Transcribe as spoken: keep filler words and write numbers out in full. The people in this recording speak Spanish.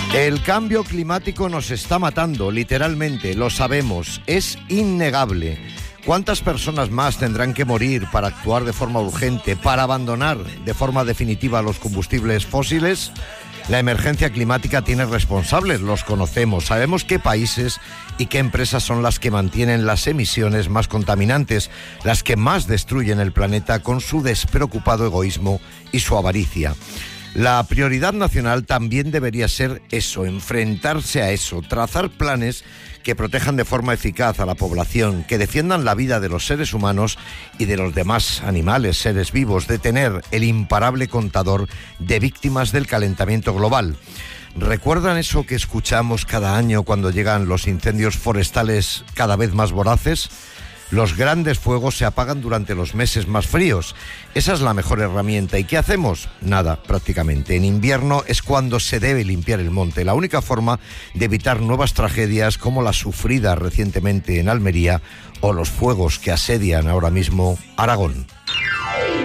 El cambio climático nos está matando, literalmente, lo sabemos, es innegable. ¿Cuántas personas más tendrán que morir para actuar de forma urgente, para abandonar de forma definitiva los combustibles fósiles? La emergencia climática tiene responsables, los conocemos, sabemos qué países y qué empresas son las que mantienen las emisiones más contaminantes, las que más destruyen el planeta con su despreocupado egoísmo y su avaricia. La prioridad nacional también debería ser eso, enfrentarse a eso, trazar planes que protejan de forma eficaz a la población, que defiendan la vida de los seres humanos y de los demás animales, seres vivos, detener el imparable contador de víctimas del calentamiento global. ¿Recuerdan eso que escuchamos cada año cuando llegan los incendios forestales cada vez más voraces? Los grandes fuegos se apagan durante los meses más fríos. Esa es la mejor herramienta. ¿Y qué hacemos? Nada, prácticamente. En invierno es cuando se debe limpiar el monte. La única forma de evitar nuevas tragedias como la sufrida recientemente en Almería o los fuegos que asedian ahora mismo Aragón.